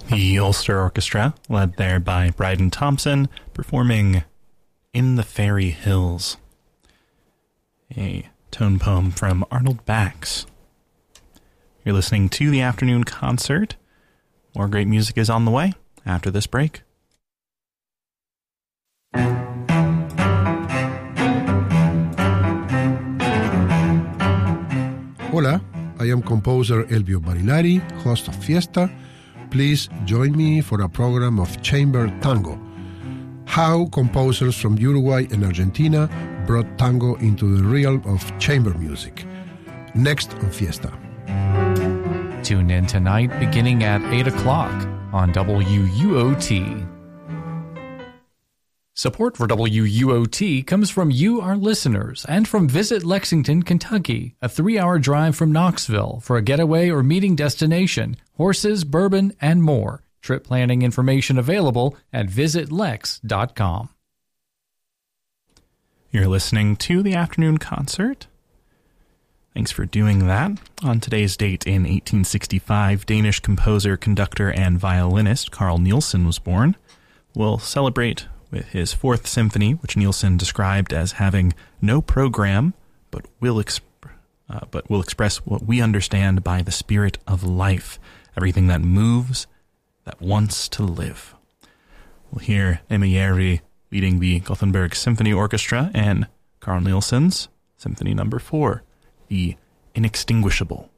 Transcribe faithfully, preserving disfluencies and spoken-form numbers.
The Ulster Orchestra, led there by Bryden Thompson, performing In the Fairy Hills, a tone poem from Arnold Bax. You're listening to the Afternoon Concert. More great music is on the way after this break. Hola, I am composer Elvio Barilari, host of Fiesta. Please join me for a program of chamber tango. How composers from Uruguay and Argentina brought tango into the realm of chamber music. Next on Fiesta. Tune in tonight beginning at eight o'clock on W U O T. Support for W U O T comes from you, our listeners, and from Visit Lexington, Kentucky, a three-hour drive from Knoxville for a getaway or meeting destination, horses, bourbon, and more. Trip planning information available at visit lex dot com. You're listening to the Afternoon Concert. Thanks for doing that. On today's date in eighteen sixty-five, Danish composer, conductor, and violinist Carl Nielsen was born. We'll celebrate with his Fourth Symphony, which Nielsen described as having no program, but will exp- uh, but will express what we understand by the spirit of life, everything that moves, that wants to live. We'll hear Emma Järvi leading the Gothenburg Symphony Orchestra and Carl Nielsen's Symphony Number Four, The Inextinguishable.